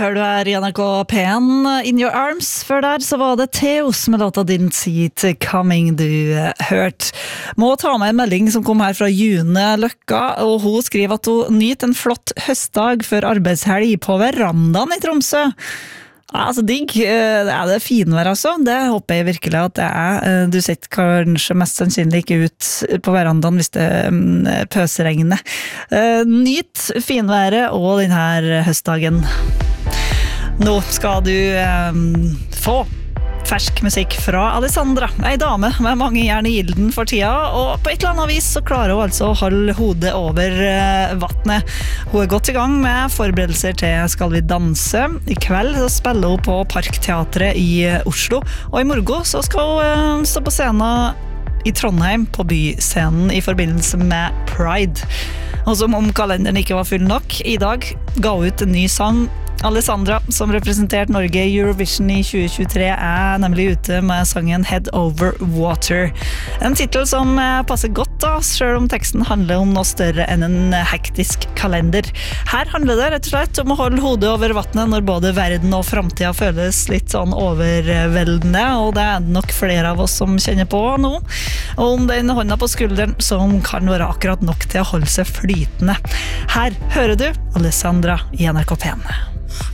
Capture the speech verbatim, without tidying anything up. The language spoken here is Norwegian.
Hør du her i N R K P en, In Your Arms. Før der så var det Theos med låta Didn't See It Coming du hørt. Må ta med en melding som kom her fra June Løkka, og hun skriver at hun nyter en flott høstdag før arbeidshelg på verandaen i Tromsø. Ja, altså digg. Det er det finvær altså. Det håper jeg virkelig at det er. Du sitter kanskje mest sannsynlig ikke ut på verandaen hvis det pøsregner. Nyt finværet og denne høstdagen. Nå skal du få fersk musikk fra Alessandra, ei dame med mange jern i ilden for tida, og på et eller annet vis så klarer hun altså å holde hodet over vattnet. Hun er godt i gang med forberedelser til Skal vi danse. I kveld så spiller hun på Parkteatret i Oslo, og i morgen så skal hun stå på scenen i Trondheim på Byscenen i forbindelse med Pride. Og som om kalenderen ikke var full nok, i dag ga hun ut en ny sang. Alessandra, som representerte Norge i Eurovision i tjue tjuetre, er nemlig ute med sangen Head Over Water. En titel som passer godt da, selv om teksten handler om noe større enn en hektisk kalender. Her handler det rett og slett om å holde hodet over vattnet når både verden og fremtiden føles litt sånn overveldende, og det er nok flere av oss som kjenner på nå. Og om den hånda på skulderen som kan være akkurat nok til å holde seg flytende. Her hører du Alessandra i N R K P en.